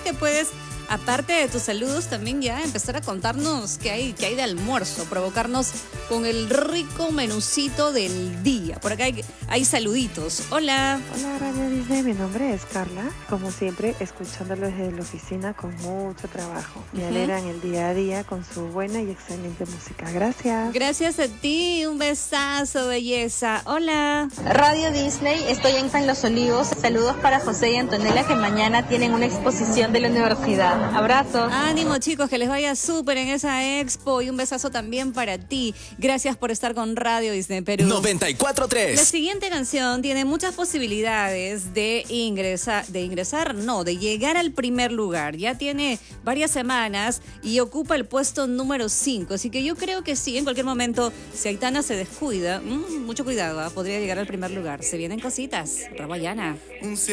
que puedes, aparte de tus saludos, también ya empezar a contarnos qué hay de almuerzo, provocarnos con el rico menucito del día. Por acá hay saluditos. Hola. Hola Radio Disney, mi nombre es Carla. Como siempre, escuchándolos desde la oficina con mucho trabajo. Me alegran el día a día con su buena y excelente música. Gracias. Gracias a ti, un besazo, belleza. Hola. Radio Disney, estoy en San Los Olivos. Saludos para José y Antonella que mañana tienen una exposición de la universidad. Abrazos. Ánimo chicos, que les vaya súper en esa expo y un besazo también para ti. Gracias por estar con Radio Disney Perú. 94.3. La siguiente canción tiene muchas posibilidades de llegar al primer lugar. Ya tiene varias semanas y ocupa el puesto número 5. Así que yo creo que sí, en cualquier momento, si Aitana se descuida, mucho cuidado, podría llegar al primer lugar. Se vienen cositas. Rabayana.